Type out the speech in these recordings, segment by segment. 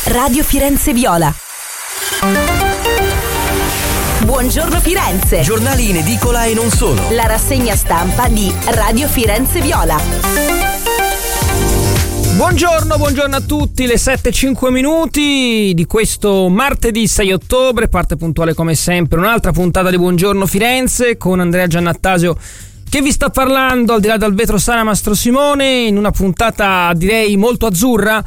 Radio Firenze Viola. Buongiorno Firenze. Giornali in edicola e non solo. La rassegna stampa di Radio Firenze Viola. Buongiorno a tutti, le 7:05 di questo martedì 6 ottobre, parte puntuale come sempre, un'altra puntata di Buongiorno Firenze con Andrea Giannattasio che vi sta parlando, al di là dal vetro Sara Mastro Simone, in una puntata direi molto azzurra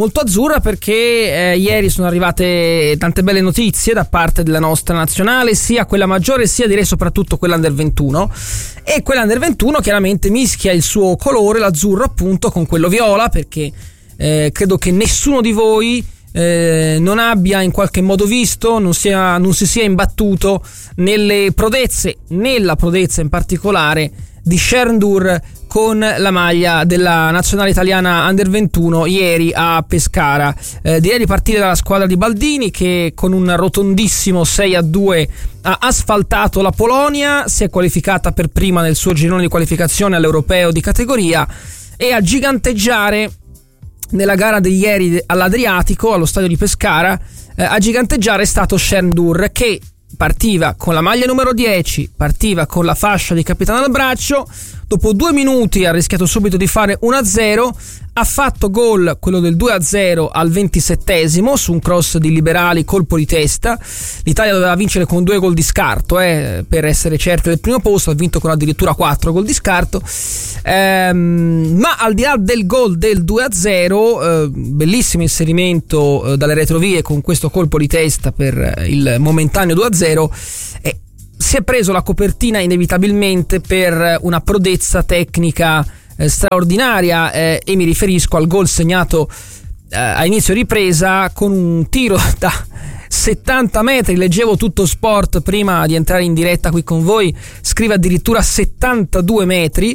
perché ieri sono arrivate tante belle notizie da parte della nostra nazionale, sia quella maggiore sia direi soprattutto quella under 21, e quella under 21 chiaramente mischia il suo colore, l'azzurro appunto, con quello viola, perché credo che nessuno di voi non abbia in qualche modo visto, non si sia imbattuto nella prodezza in particolare di Sherndur con la maglia della nazionale italiana under 21 ieri a Pescara. Direi di partire dalla squadra di Baldini, che con un rotondissimo 6-2 ha asfaltato la Polonia, si è qualificata per prima nel suo girone di qualificazione all'europeo di categoria, e a giganteggiare nella gara di ieri all'Adriatico, allo stadio di Pescara, a giganteggiare è stato Sherndur, che partiva con la maglia numero 10, partiva con la fascia di capitano al braccio, dopo 2 minuti ha rischiato subito di fare 1-0, ha fatto gol, quello del 2-0 al 27esimo su un cross di Liberali, colpo di testa. L'Italia doveva vincere con 2 gol di scarto per essere certa del primo posto, ha vinto con addirittura 4 gol di scarto, ma al di là del gol del 2-0, bellissimo inserimento dalle retrovie con questo colpo di testa per il momentaneo 2-0, si è preso la copertina inevitabilmente per una prodezza tecnica straordinaria, e mi riferisco al gol segnato a inizio ripresa con un tiro da 70 metri. Leggevo Tutto Sport prima di entrare in diretta qui con voi, scrive addirittura 72 metri,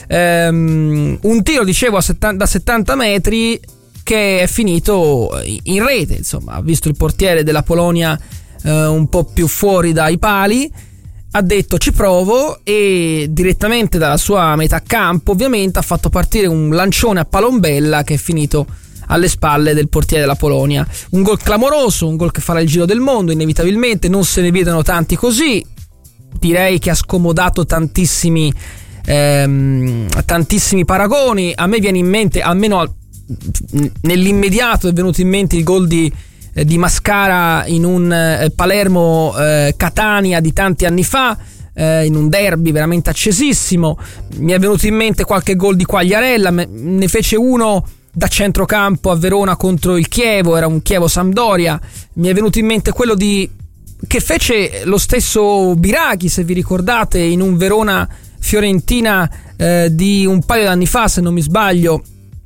un tiro, dicevo, da 70 metri che è finito in rete. Insomma, ha visto il portiere della Polonia un po' più fuori dai pali, ha detto ci provo, e direttamente dalla sua metà campo ovviamente ha fatto partire un lancione a palombella che è finito alle spalle del portiere della Polonia. Un gol clamoroso, un gol che farà il giro del mondo inevitabilmente, non se ne vedono tanti così, direi che ha scomodato tantissimi paragoni. A me viene in mente, almeno nell'immediato è venuto in mente il gol di Mascara in un Palermo Catania di tanti anni fa, in un derby veramente accesissimo. Mi è venuto in mente qualche gol di Quagliarella, ne fece uno da centrocampo a Verona contro il Chievo, era un Chievo Sampdoria. Mi è venuto in mente quello che fece lo stesso Biraghi, se vi ricordate, in un Verona Fiorentina di un paio d'anni fa, se non mi sbaglio.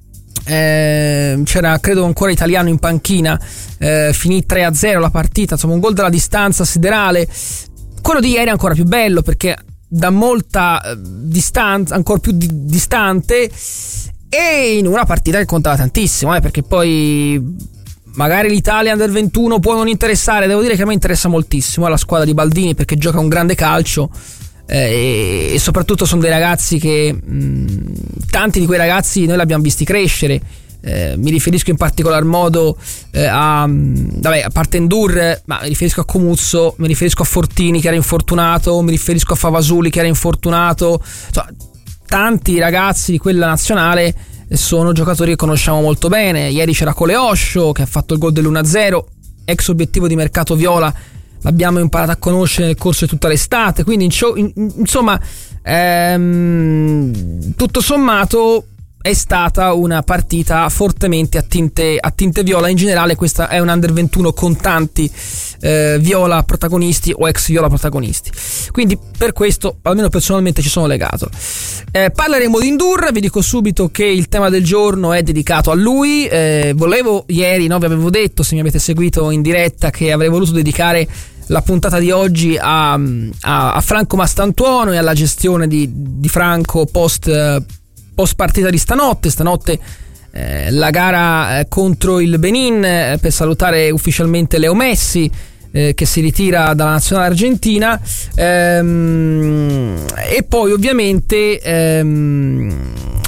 C'era credo ancora Italiano in panchina, finì 3-0 la partita, insomma un gol dalla distanza siderale. Quello di ieri è ancora più bello perché da molta distanza, ancora più distante, e in una partita che contava tantissimo, perché poi magari l'Italia under 21 può non interessare, devo dire che a me interessa moltissimo la squadra di Baldini, perché gioca un grande calcio, e soprattutto sono dei ragazzi che tanti di quei ragazzi noi li abbiamo visti crescere. Mi riferisco in particolar modo a parte Ndur, ma mi riferisco a Comuzzo, mi riferisco a Fortini che era infortunato, mi riferisco a Favasuli che era infortunato. Insomma, tanti ragazzi di quella nazionale sono giocatori che conosciamo molto bene. Ieri c'era Coleoscio che ha fatto il gol dell'1-0, ex obiettivo di mercato viola, l'abbiamo imparato a conoscere nel corso di tutta l'estate, quindi insomma tutto sommato è stata una partita fortemente a tinte viola. In generale questa è un under 21 con tanti viola protagonisti o ex viola protagonisti, quindi per questo almeno personalmente ci sono legato. Parleremo di Ndur, vi dico subito che il tema del giorno è dedicato a lui. Volevo ieri, vi avevo detto, se mi avete seguito in diretta, che avrei voluto dedicare la puntata di oggi a Franco Mastantuono e alla gestione di Franco post partita di stanotte, la gara contro il Benin, per salutare ufficialmente Leo Messi, che si ritira dalla nazionale argentina, e poi ovviamente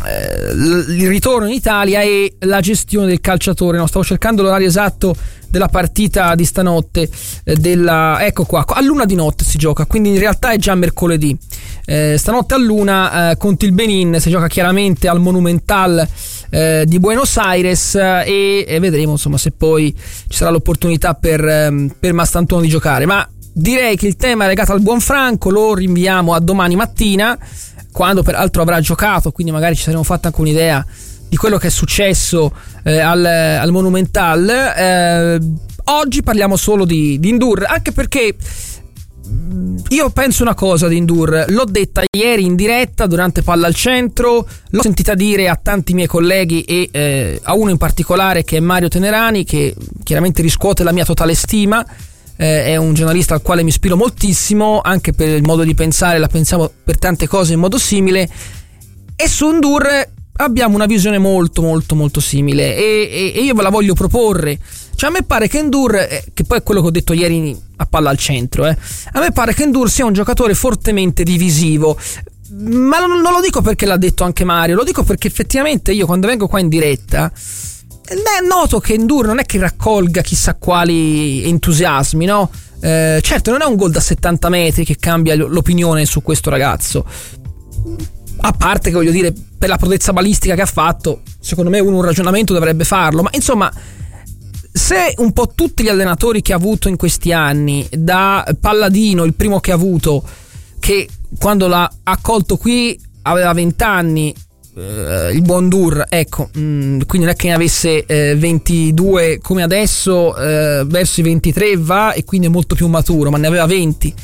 il ritorno in Italia e la gestione del calciatore. No, stavo cercando l'orario esatto della partita di stanotte, ecco qua, all'1 di notte si gioca, quindi in realtà è già mercoledì. Stanotte all'1 contro il Benin si gioca chiaramente al Monumental di Buenos Aires, e vedremo insomma se poi ci sarà l'opportunità per Mastantuono di giocare, ma direi che il tema è legato al buon Franco, lo rinviamo a domani mattina, quando peraltro avrà giocato, quindi magari ci saremo fatti anche un'idea di quello che è successo al Monumental. Oggi parliamo solo di N'Dour, anche perché io penso una cosa di N'Dour, l'ho detta ieri in diretta durante Palla al Centro, l'ho sentita dire a tanti miei colleghi e a uno in particolare che è Mario Tenerani, che chiaramente riscuote la mia totale stima. È un giornalista al quale mi ispiro moltissimo, anche per il modo di pensare, la pensiamo per tante cose in modo simile, e su N'Dour abbiamo una visione molto molto molto simile, e io ve la voglio proporre. Cioè, a me pare che N'Dour, che poi è quello che ho detto ieri a Palla al Centro, a me pare che N'Dour sia un giocatore fortemente divisivo, ma non lo dico perché l'ha detto anche Mario, lo dico perché effettivamente io quando vengo qua in diretta noto che N'Dour non è che raccolga chissà quali entusiasmi, no? Certo, non è un gol da 70 metri che cambia l'opinione su questo ragazzo, a parte che, voglio dire, per la prodezza balistica che ha fatto, secondo me un ragionamento dovrebbe farlo, ma insomma, se un po' tutti gli allenatori che ha avuto in questi anni, da Palladino, il primo che ha avuto, che quando l'ha accolto qui aveva 20 anni, il buon N'Dour, ecco, quindi non è che ne avesse 22 come adesso, verso i 23 va, e quindi è molto più maturo, ma ne aveva 20.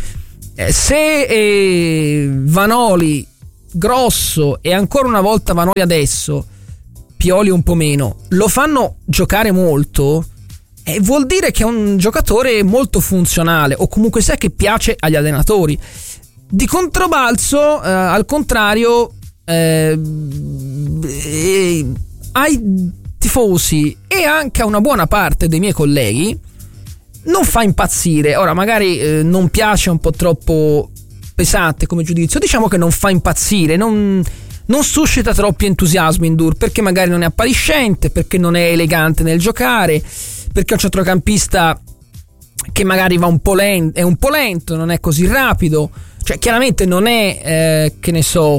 Se Vanoli, Grosso e ancora una volta Vanoli adesso, Pioli un po' meno, lo fanno giocare molto, vuol dire che è un giocatore molto funzionale, o comunque sia che piace agli allenatori. Di controbalzo, al contrario, ai tifosi e anche a una buona parte dei miei colleghi non fa impazzire. Ora magari non piace, un po' troppo pesante come giudizio, diciamo che non fa impazzire, non suscita troppi entusiasmi N'Dour, perché magari non è appariscente, perché non è elegante nel giocare, perché è un centrocampista che magari va è un po' lento, non è così rapido, cioè chiaramente non è che ne so,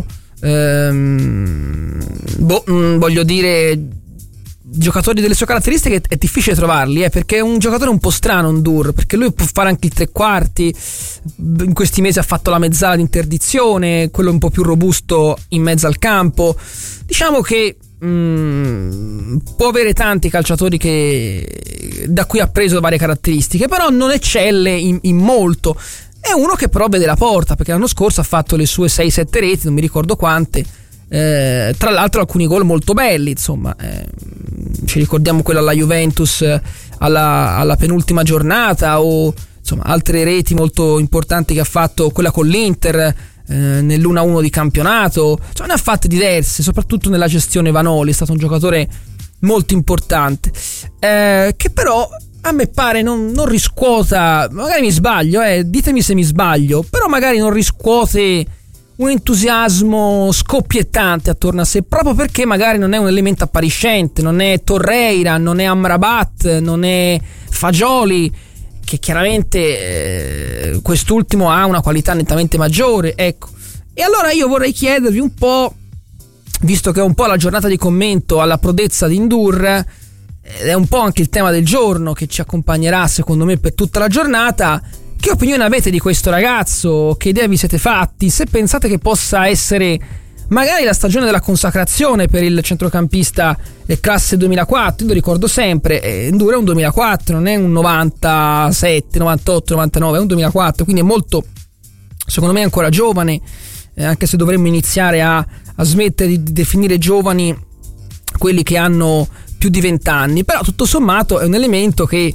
voglio dire, giocatori delle sue caratteristiche è difficile trovarli, perché è un giocatore un po' strano N'Dour, perché lui può fare anche il tre quarti, in questi mesi ha fatto la mezzala di interdizione, quello un po' più robusto in mezzo al campo. Diciamo che può avere tanti calciatori da cui ha preso varie caratteristiche, però non eccelle in molto. È uno che però vede la porta, perché l'anno scorso ha fatto le sue 6-7 reti, non mi ricordo quante, tra l'altro alcuni gol molto belli, insomma, ci ricordiamo quella alla Juventus alla penultima giornata, o insomma altre reti molto importanti che ha fatto, quella con l'Inter nell'1-1 di campionato, insomma, ne ha fatte diverse, soprattutto nella gestione Vanoli, è stato un giocatore molto importante, che però a me pare non riscuota, magari mi sbaglio, ditemi se mi sbaglio, però magari non riscuote un entusiasmo scoppiettante attorno a sé, proprio perché magari non è un elemento appariscente, non è Torreira, non è Amrabat, non è Fagioli, che chiaramente quest'ultimo ha una qualità nettamente maggiore, ecco. E allora io vorrei chiedervi un po', visto che è un po' la giornata di commento alla prodezza di N'Dour, è un po' anche il tema del giorno che ci accompagnerà secondo me per tutta la giornata, che opinione avete di questo ragazzo? Che idea vi siete fatti? Se pensate che possa essere magari la stagione della consacrazione per il centrocampista classe 2004, io lo ricordo sempre, N'Dour è un 2004, non è un 97, 98, 99, è un 2004, quindi è molto, secondo me, ancora giovane, anche se dovremmo iniziare a smettere di definire giovani quelli che hanno più di 20 anni, però tutto sommato è un elemento che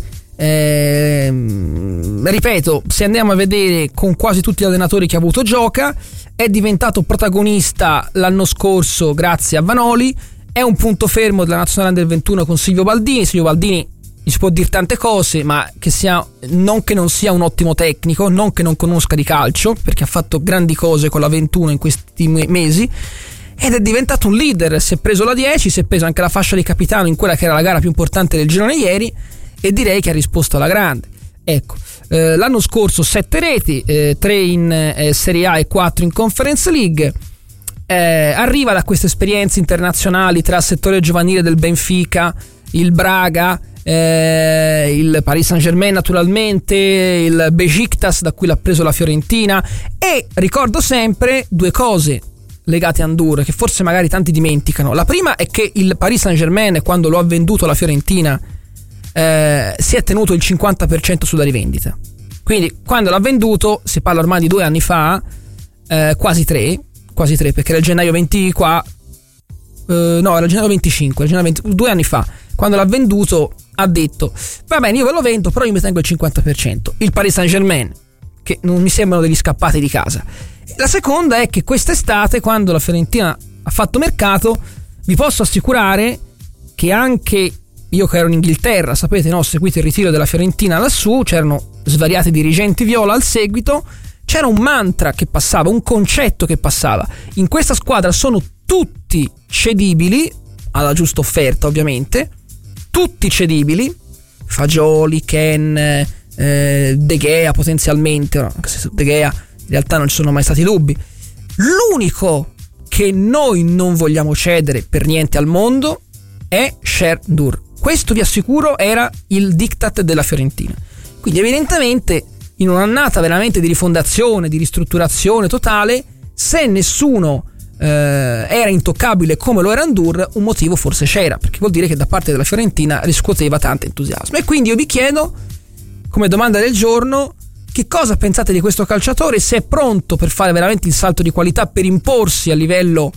ripeto, se andiamo a vedere con quasi tutti gli allenatori che ha avuto gioca, è diventato protagonista l'anno scorso grazie a Vanoli, è un punto fermo della nazionale del 21 con Silvio Baldini gli si può dire tante cose, ma non che non sia un ottimo tecnico, non che non conosca di calcio, perché ha fatto grandi cose con la 21 in questi mesi, ed è diventato un leader, si è preso la 10, si è preso anche la fascia di capitano in quella che era la gara più importante del girone ieri, e direi che ha risposto alla grande. Ecco, l'anno scorso 7 reti, 3 in Serie A e 4 in Conference League, arriva da queste esperienze internazionali tra il settore giovanile del Benfica, il Braga, il Paris Saint-Germain naturalmente, il Besiktas da cui l'ha preso la Fiorentina, e ricordo sempre due cose legate a Ndour che forse magari tanti dimenticano. La prima è che il Paris Saint-Germain, quando lo ha venduto alla Fiorentina, si è tenuto il 50% sulla rivendita, quindi quando l'ha venduto, si parla ormai di 2 anni fa, quasi tre, perché era il gennaio 20 qua, no, era il gennaio 25, 2 anni fa, quando l'ha venduto ha detto va bene, io ve lo vendo, però io mi tengo il 50%. Il Paris Saint-Germain, che non mi sembrano degli scappati di casa. La seconda è che quest'estate, quando la Fiorentina ha fatto mercato, vi posso assicurare che anche io, che ero in Inghilterra, sapete, no, ho seguito il ritiro della Fiorentina lassù, c'erano svariati dirigenti viola al seguito, c'era un mantra che passava, un concetto che passava: in questa squadra sono tutti cedibili, alla giusta offerta ovviamente, tutti cedibili, Fagioli, Ken, De Gea potenzialmente, anche se su De Gea in realtà non ci sono mai stati dubbi. L'unico che noi non vogliamo cedere per niente al mondo è Cher Ndour. Questo vi assicuro era il diktat della Fiorentina. Quindi evidentemente in un'annata veramente di rifondazione, di ristrutturazione totale, se nessuno era intoccabile come lo era Ndour, un motivo forse c'era, perché vuol dire che da parte della Fiorentina riscuoteva tanto entusiasmo. E quindi io vi chiedo, come domanda del giorno, che cosa pensate di questo calciatore, se è pronto per fare veramente il salto di qualità, per imporsi a livello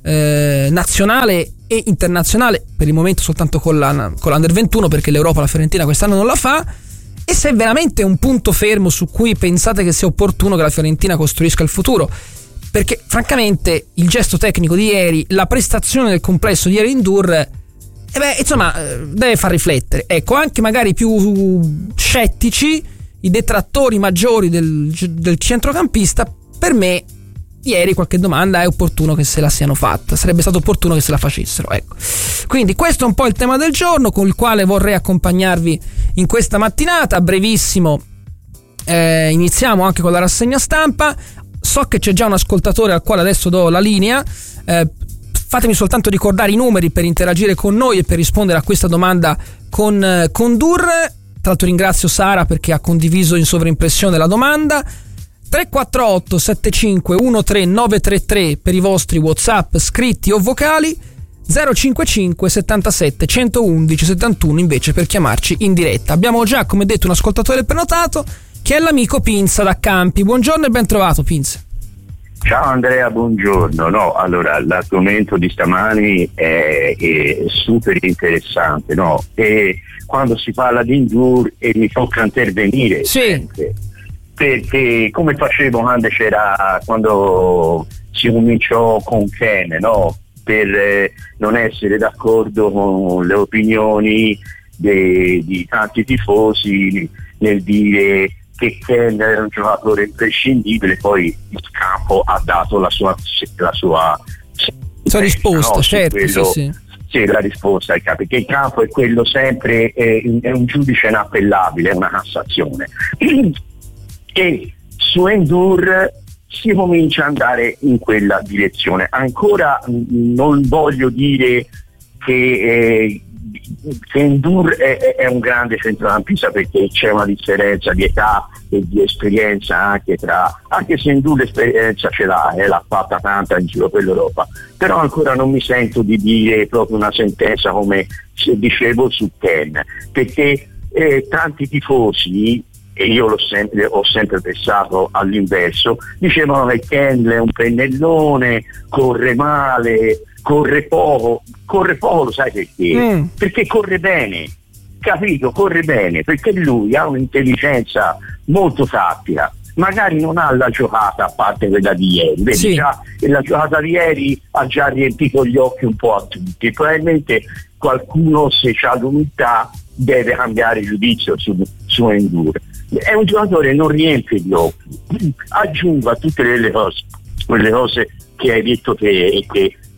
nazionale e internazionale, per il momento soltanto con l'Under 21, perché l'Europa la Fiorentina quest'anno non la fa, e se è veramente un punto fermo su cui pensate che sia opportuno che la Fiorentina costruisca il futuro. Perché francamente il gesto tecnico di ieri, la prestazione del complesso di ieri in Ndour, insomma, deve far riflettere. Ecco, anche magari i più scettici, i detrattori maggiori del centrocampista, per me ieri qualche domanda è opportuno che se la siano fatta, sarebbe stato opportuno che se la facessero, ecco. Quindi questo è un po' il tema del giorno con il quale vorrei accompagnarvi in questa mattinata. A brevissimo iniziamo anche con la rassegna stampa. So che c'è già un ascoltatore al quale adesso do la linea, fatemi soltanto ricordare i numeri per interagire con noi e per rispondere a questa domanda con Ndour. Tra l'altro ringrazio Sara perché ha condiviso in sovraimpressione la domanda. 348 75 13 933 per i vostri WhatsApp scritti o vocali, 055 77 111 71 invece per chiamarci in diretta. Abbiamo già, come detto, un ascoltatore prenotato che è l'amico Pinza da Campi. Buongiorno e ben trovato, Pinza. Ciao Andrea, buongiorno. No, allora l'argomento di stamani è super interessante, no? E quando si parla di Ndour e mi tocca intervenire, sì, sempre, perché come facevo quando si cominciò con Ken, no? Per non essere d'accordo con le opinioni di tanti tifosi nel dire che Ken era un giocatore imprescindibile, poi il campo ha dato la sua risposta, no? Certo, quello, sì. Sì, la risposta è perché il campo è quello sempre, è un giudice inappellabile, è una Cassazione. E su Ndour si comincia ad andare in quella direzione. Ancora non voglio dire che Ndour è un grande centrocampista, perché c'è una differenza di età e di esperienza anche se Ndour l'esperienza ce l'ha fatta tanta in giro per l'Europa, però ancora non mi sento di dire proprio una sentenza come dicevo su Ken, perché tanti tifosi, e io ho sempre pensato all'inverso, dicevano che Ken è un pennellone, corre male, corre poco, lo sai perché? Perché corre bene, capito? Corre bene, perché lui ha un'intelligenza molto tattica, magari non ha la giocata a parte quella di ieri, vedi, sì. Già la giocata di ieri ha già riempito gli occhi un po' a tutti, probabilmente qualcuno, se ha l'umiltà, deve cambiare giudizio su Ndour. È un giocatore che non riempie gli occhi. Aggiungo a tutte quelle cose che hai detto che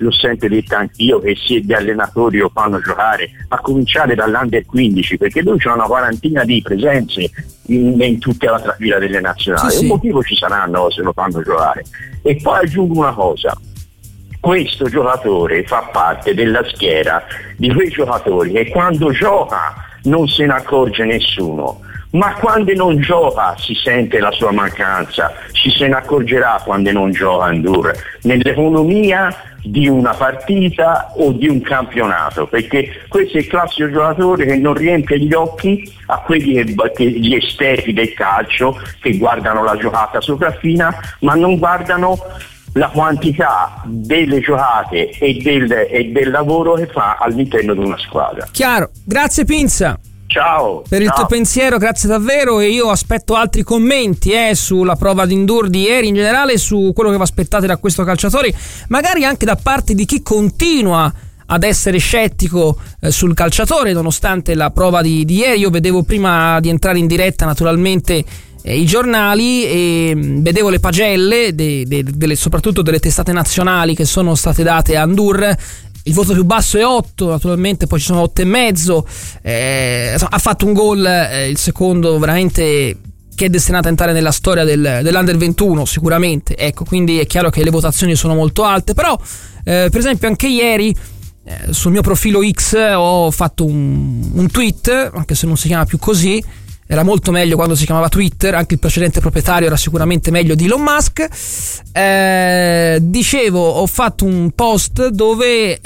l'ho sempre detto anch'io, che se gli allenatori lo fanno giocare, a cominciare dall'Under 15, perché lui c'ha una quarantina di presenze in tutta la trafila delle nazionali, sì. Un motivo ci saranno se lo fanno giocare. E poi aggiungo una cosa: questo giocatore fa parte della schiera di quei giocatori che quando gioca non se ne accorge nessuno, ma quando non gioca si sente la sua mancanza, ci se ne accorgerà quando non gioca Ndur, nell'economia di una partita o di un campionato, perché questo è il classico giocatore che non riempie gli occhi a quelli che gli esperti del calcio, che guardano la giocata sopraffina ma non guardano la quantità delle giocate e del lavoro che fa all'interno di una squadra. Chiaro, grazie Pinza. Ciao. Per il tuo pensiero, grazie davvero, e io aspetto altri commenti sulla prova di Ndur di ieri, in generale su quello che vi aspettate da questo calciatore, magari anche da parte di chi continua ad essere scettico sul calciatore nonostante la prova di ieri. Io vedevo prima di entrare in diretta naturalmente i giornali e vedevo le pagelle soprattutto delle testate nazionali che sono state date a Ndur. Il voto più basso è 8, naturalmente poi ci sono 8,5. Ha fatto un gol, il secondo veramente che è destinato a entrare nella storia dell'Under 21 sicuramente, ecco, quindi è chiaro che le votazioni sono molto alte. Però per esempio anche ieri sul mio profilo X ho fatto un tweet, anche se non si chiama più così, era molto meglio quando si chiamava Twitter, anche il precedente proprietario era sicuramente meglio di Elon Musk. Dicevo, ho fatto un post dove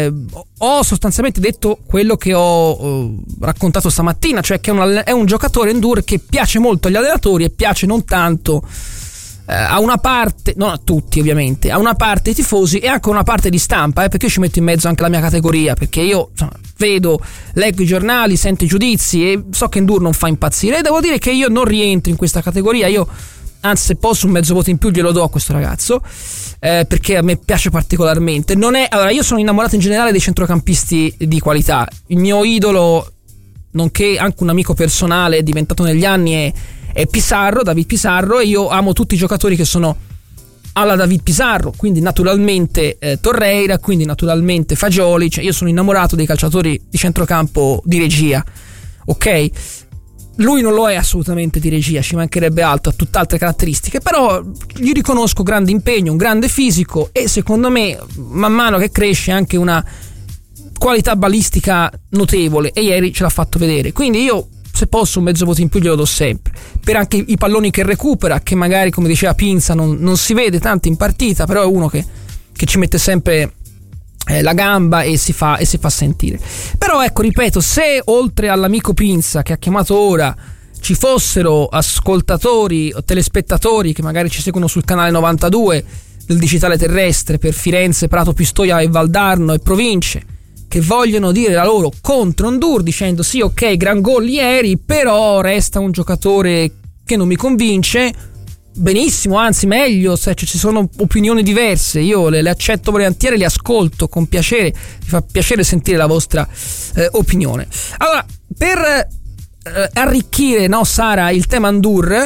ho sostanzialmente detto quello che ho raccontato stamattina, cioè che è un giocatore Ndur che piace molto agli allenatori e piace non tanto a una parte, non a tutti ovviamente, a una parte dei tifosi e anche a una parte di stampa, perché io ci metto in mezzo anche la mia categoria, perché io vedo, leggo i giornali, sento i giudizi e so che Ndur non fa impazzire, e devo dire che io non rientro in questa categoria. Io, anzi, se posso un mezzo voto in più glielo do a questo ragazzo, perché a me piace particolarmente. Allora, io sono innamorato in generale dei centrocampisti di qualità. Il mio idolo, nonché anche un amico personale, è diventato negli anni è Pizarro, David Pizarro, e io amo tutti i giocatori che sono alla David Pizarro, quindi naturalmente Torreira, quindi naturalmente Fagioli, cioè io sono innamorato dei calciatori di centrocampo di regia, ok? Lui non lo è assolutamente di regia, ci mancherebbe altro, ha tutt'altre caratteristiche, però gli riconosco grande impegno, un grande fisico e secondo me man mano che cresce anche una qualità balistica notevole, e ieri ce l'ha fatto vedere. Quindi io, se posso, un mezzo voto in più glielo do sempre, per anche i palloni che recupera, che magari, come diceva Pinza, non si vede tanto in partita, però è uno che ci mette sempre la gamba e si fa sentire. Però ecco, ripeto, se oltre all'amico Pinza che ha chiamato ora ci fossero ascoltatori o telespettatori che magari ci seguono sul canale 92 del digitale terrestre per Firenze, Prato, Pistoia e Valdarno e province, che vogliono dire la loro contro Ndur, dicendo sì, ok, gran gol ieri, però resta un giocatore che non mi convince, benissimo, anzi meglio, se ci sono opinioni diverse io le accetto volentieri, le ascolto con piacere, mi fa piacere sentire la vostra opinione. Allora, per arricchire, no, Sara, il tema Ndur,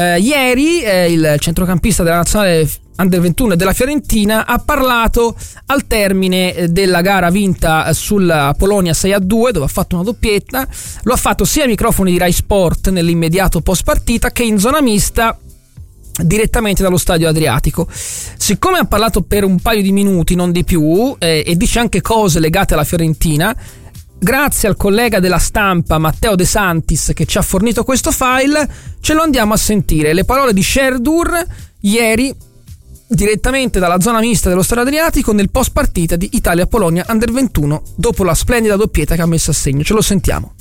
ieri il centrocampista della nazionale Under 21 della Fiorentina ha parlato al termine della gara vinta sulla Polonia 6-2, dove ha fatto una doppietta. Lo ha fatto sia ai microfoni di Rai Sport nell'immediato post partita che in zona mista direttamente dallo stadio Adriatico. Siccome ha parlato per un paio di minuti, non di più, e dice anche cose legate alla Fiorentina, grazie al collega della Stampa Matteo De Santis che ci ha fornito questo file, ce lo andiamo a sentire. Le parole di Sherdur ieri direttamente dalla zona mista dello Stadio Adriatico nel post partita di Italia-Polonia Under 21, dopo la splendida doppietta che ha messo a segno. Ce lo sentiamo.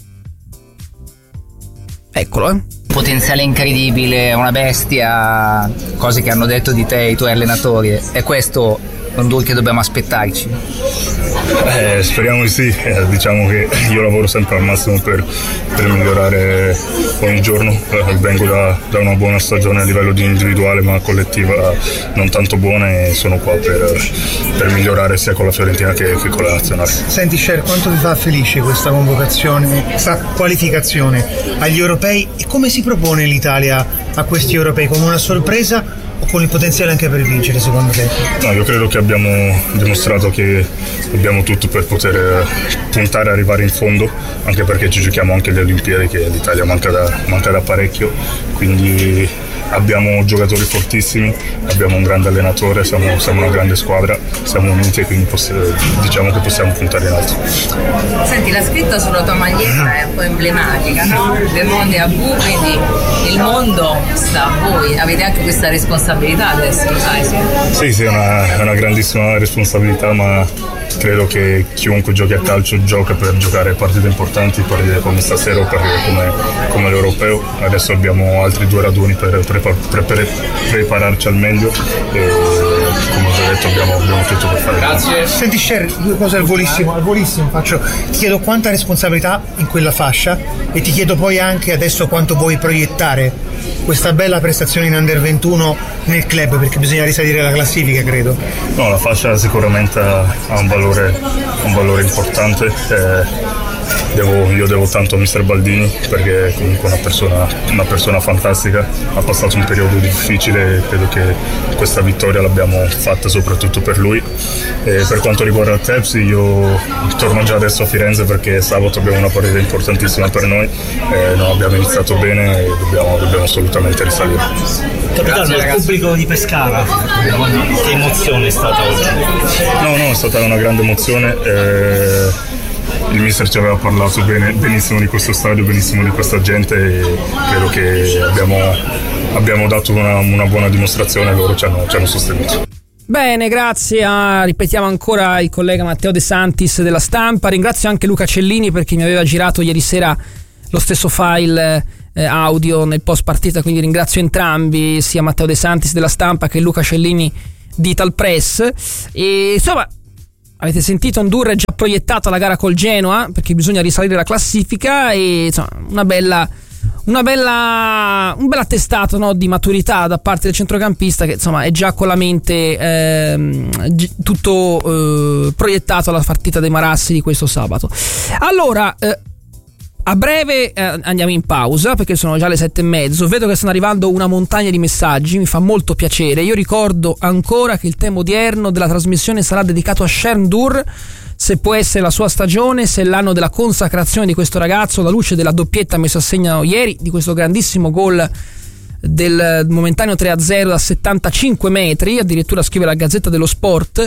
Eccolo, Potenziale incredibile, una bestia, cose che hanno detto di te i tuoi allenatori. È questo Ndur che dobbiamo aspettarci? Speriamo di sì, diciamo che io lavoro sempre al massimo per migliorare ogni giorno. Vengo da una buona stagione a livello di individuale, ma collettiva non tanto buona, e sono qua per migliorare sia con la Fiorentina che con la nazionale. Senti Sher, quanto ti fa felice questa convocazione, questa qualificazione agli europei, e come si propone l'Italia a questi europei? Come una sorpresa o con il potenziale anche per vincere, secondo te? No, io credo che abbiamo dimostrato che abbiamo tutto per poter puntare a arrivare in fondo, anche perché ci giochiamo anche le Olimpiadi, che l'Italia manca da parecchio, quindi abbiamo giocatori fortissimi, abbiamo un grande allenatore, siamo una grande squadra, siamo uniti e quindi diciamo che possiamo puntare in alto. Senti, la scritta sulla tua maglietta è un po' emblematica, no? Le monde a voi, quindi il mondo sta a voi, avete anche questa responsabilità adesso, sai? Sì, è una grandissima responsabilità, ma credo che chiunque giochi a calcio gioca per giocare partite importanti, partite come stasera o partite come l'Europeo. Adesso abbiamo altri 2 raduni per prepararci al meglio e come ho già detto abbiamo tutto per fare. Grazie. Senti Sher, 2 cose al volissimo ti chiedo quanta responsabilità in quella fascia e ti chiedo poi anche adesso quanto vuoi proiettare questa bella prestazione in Under 21 nel club, perché bisogna risalire la classifica, credo. No, la fascia sicuramente ha un valore importante. Io devo tanto a Mister Baldini, perché è comunque una persona fantastica, ha passato un periodo difficile e credo che questa vittoria l'abbiamo fatta soprattutto per lui. E per quanto riguarda il Tepsi, io torno già adesso a Firenze perché sabato abbiamo una partita importantissima per noi, noi abbiamo iniziato bene e dobbiamo assolutamente risalire. Capitano, il pubblico di Pescara, che emozione è stata oggi? No, è stata una grande emozione. Il mister ci aveva parlato benissimo di questo stadio, benissimo di questa gente e credo che abbiamo dato una buona dimostrazione e loro ci hanno sostenuto. Bene, grazie ripetiamo ancora il collega Matteo De Santis della Stampa. Ringrazio anche Luca Cellini perché mi aveva girato ieri sera lo stesso file audio nel post partita, quindi ringrazio entrambi, sia Matteo De Santis della Stampa che Luca Cellini di Italpress. E insomma, avete sentito, Ndour è già proiettato alla gara col Genoa perché bisogna risalire la classifica e insomma un bel attestato, no, di maturità da parte del centrocampista, che insomma è già con la mente tutto proiettato alla partita dei Marassi di questo sabato. Allora, a breve andiamo in pausa perché sono già le 7:30. Vedo che stanno arrivando una montagna di messaggi, mi fa molto piacere. Io ricordo ancora che il tema odierno della trasmissione sarà dedicato a Ndour, se può essere la sua stagione, se è l'anno della consacrazione di questo ragazzo alla luce della doppietta messa a segno ieri, di questo grandissimo gol del momentaneo 3-0 da 75 metri, addirittura scrive la Gazzetta dello Sport.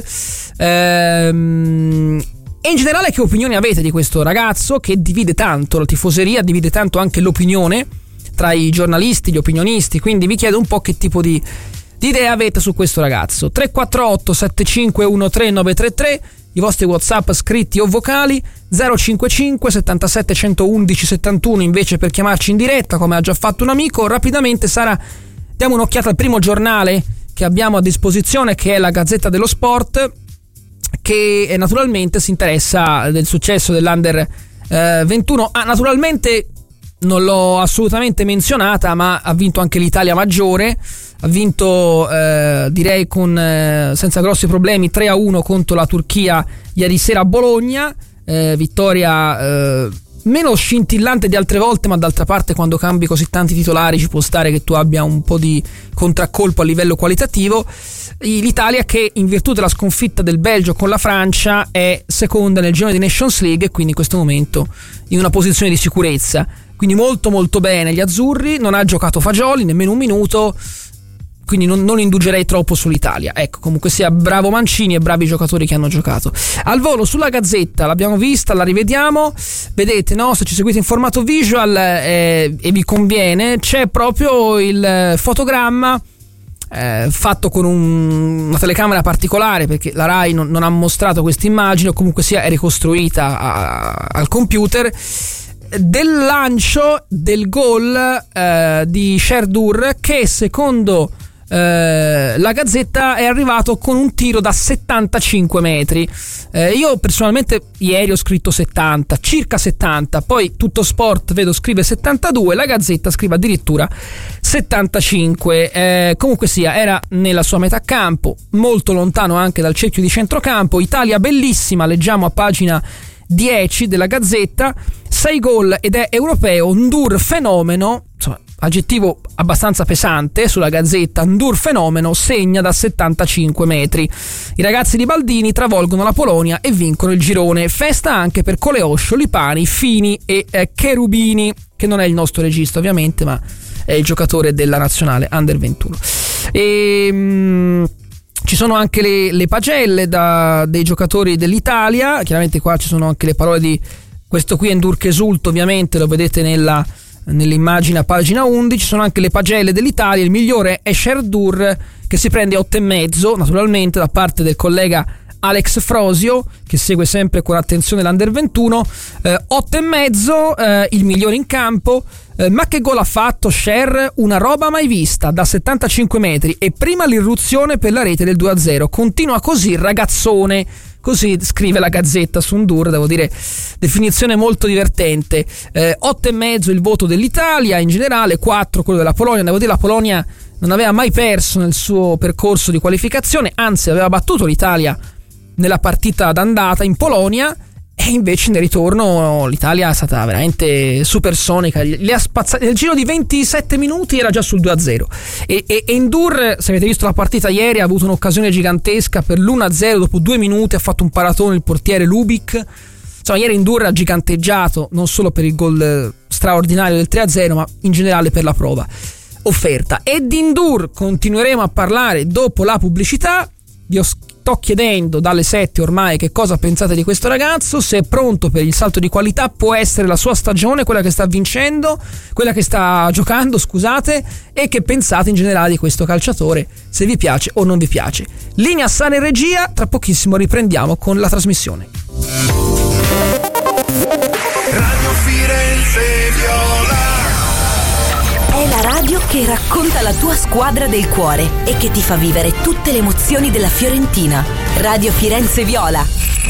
E in generale che opinioni avete di questo ragazzo che divide tanto la tifoseria, divide tanto anche l'opinione tra i giornalisti, gli opinionisti, quindi vi chiedo un po' che tipo di idee avete su questo ragazzo. 348 7513 933, i vostri WhatsApp scritti o vocali, 055 77 111 71 invece per chiamarci in diretta come ha già fatto un amico. Rapidamente Sara, diamo un'occhiata al primo giornale che abbiamo a disposizione, che è la Gazzetta dello Sport, che naturalmente si interessa del successo dell'Under 21. Naturalmente non l'ho assolutamente menzionata, ma ha vinto anche l'Italia maggiore, ha vinto direi senza grossi problemi 3-1 contro la Turchia ieri sera a Bologna, vittoria meno scintillante di altre volte, ma d'altra parte quando cambi così tanti titolari ci può stare che tu abbia un po' di contraccolpo a livello qualitativo. L'Italia, che in virtù della sconfitta del Belgio con la Francia è seconda nel girone di Nations League e quindi in questo momento in una posizione di sicurezza, quindi molto molto bene gli azzurri. Non ha giocato Fagioli nemmeno un minuto, quindi non indugerei troppo sull'Italia. Ecco, comunque sia, bravo Mancini e bravi giocatori che hanno giocato. Al volo sulla Gazzetta, l'abbiamo vista, la rivediamo, vedete, no? Se ci seguite in formato visual e vi conviene, c'è proprio il fotogramma fatto con una telecamera particolare, perché la Rai non ha mostrato questa immagine, o comunque sia è ricostruita al computer, del lancio del gol di Ndour, che secondo la Gazzetta è arrivato con un tiro da 75 metri. Io personalmente ieri ho scritto 70, circa 70, poi Tutto Sport vedo scrive 72, la Gazzetta scrive addirittura 75. Comunque sia, era nella sua metà campo, molto lontano anche dal cerchio di centrocampo. Italia bellissima, leggiamo a pagina 10 della Gazzetta, 6 gol ed è europeo. Ndour fenomeno, insomma, aggettivo abbastanza pesante sulla Gazzetta. Ndur fenomeno, segna da 75 metri. I ragazzi di Baldini travolgono la Polonia e vincono il girone. Festa anche per Coleoscio, Lipani, Fini e Cherubini, che non è il nostro regista ovviamente, ma è il giocatore della nazionale Under 21. Ci sono anche le pagelle dei giocatori dell'Italia. Chiaramente qua ci sono anche le parole di questo qui, Ndur che esulta, ovviamente lo vedete nell'immagine a pagina 11. Ci sono anche le pagelle dell'Italia. Il migliore è Sherdur, che si prende 8,5 naturalmente da parte del collega Alex Frosio, che segue sempre con attenzione l'Under 21. 8,5 il migliore in campo. Ma che gol ha fatto Sher? Una roba mai vista da 75 metri e prima l'irruzione per la rete del 2-0. Continua così, ragazzone. Così scrive la Gazzetta su Ndur, devo dire, definizione molto divertente. 8,5 il voto dell'Italia in generale, 4 quello della Polonia. Devo dire, la Polonia non aveva mai perso nel suo percorso di qualificazione, anzi aveva battuto l'Italia nella partita d'andata in Polonia, e invece nel ritorno l'Italia è stata veramente supersonica, le ha spazzate nel giro di 27 minuti, era già sul 2-0. E Ndur, se avete visto la partita ieri, ha avuto un'occasione gigantesca per l'1-0 dopo 2 minuti, ha fatto un paratone il portiere Lubik. Insomma, ieri Ndur ha giganteggiato non solo per il gol straordinario del 3-0, ma in generale per la prova offerta. E di Ndur continueremo a parlare dopo la pubblicità. Vi sto chiedendo dalle 7 ormai che cosa pensate di questo ragazzo, se è pronto per il salto di qualità. Può essere la sua stagione, quella che sta vincendo, quella che sta giocando, scusate, e che pensate in generale di questo calciatore, se vi piace o non vi piace. Linea sana in regia, tra pochissimo riprendiamo con la trasmissione. Radio Firenze Viola. È la radio che racconta la tua squadra del cuore e che ti fa vivere tutte le emozioni della Fiorentina. Radio Firenze Viola.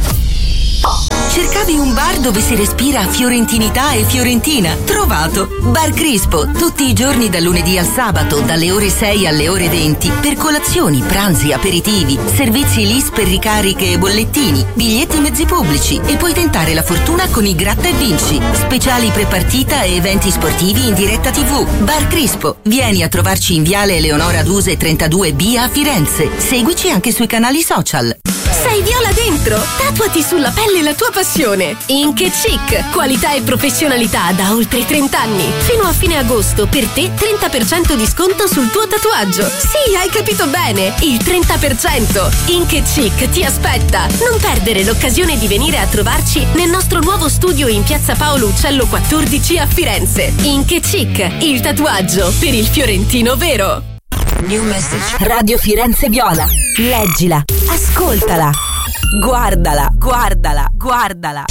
Cercavi un bar dove si respira fiorentinità e fiorentina? Trovato! Bar Crispo, tutti i giorni dal lunedì al sabato, dalle ore 6 alle ore 20, per colazioni, pranzi, aperitivi, servizi LIS per ricariche e bollettini, biglietti mezzi pubblici, e puoi tentare la fortuna con i Gratta e Vinci, speciali prepartita e eventi sportivi in diretta TV. Bar Crispo, vieni a trovarci in Viale Eleonora Duse 32B a Firenze. Seguici anche sui canali social. Sei viola dentro? Tatuati sulla pelle la tua passione. Ink Chic, qualità e professionalità da oltre 30 anni. Fino a fine agosto per te 30% di sconto sul tuo tatuaggio. Sì, hai capito bene, il 30%. Ink Chic ti aspetta. Non perdere l'occasione di venire a trovarci nel nostro nuovo studio in Piazza Paolo Uccello 14 a Firenze. Ink Chic, il tatuaggio per il fiorentino vero. New message. Radio Firenze Viola. Leggila, ascoltala, guardala, guardala, guardala.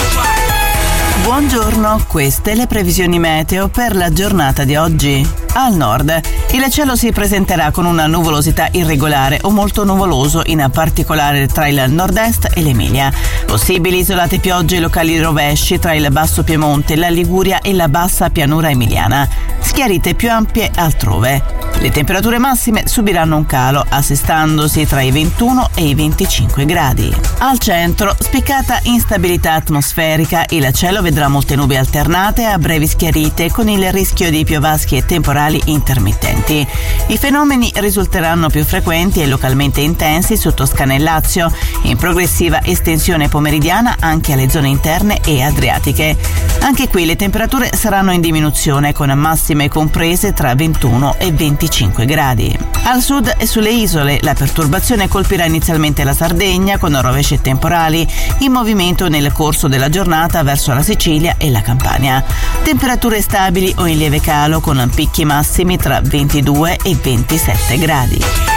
Buongiorno, queste le previsioni meteo per la giornata di oggi. Al nord, il cielo si presenterà con una nuvolosità irregolare o molto nuvoloso, in particolare tra il nord-est e l'Emilia. Possibili isolate piogge e locali rovesci tra il basso Piemonte, la Liguria e la bassa pianura emiliana. Schiarite più ampie altrove. Le temperature massime subiranno un calo, assestandosi tra i 21 e i 25 gradi. Al centro, spiccata instabilità atmosferica, il cielo vedrà molte nubi alternate a brevi schiarite, con il rischio di piovaschi e temporali intermittenti. I fenomeni risulteranno più frequenti e localmente intensi su Toscana e Lazio, in progressiva estensione pomeridiana anche alle zone interne e adriatiche. Anche qui le temperature saranno in diminuzione, con massime comprese tra 21 e 25 gradi. Al sud e sulle isole la perturbazione colpirà inizialmente la Sardegna, con rovesci e temporali in movimento nel corso della giornata verso la Sicilia e la Campania. Temperature stabili o in lieve calo, con picchi massimi tra 22 e 27 gradi.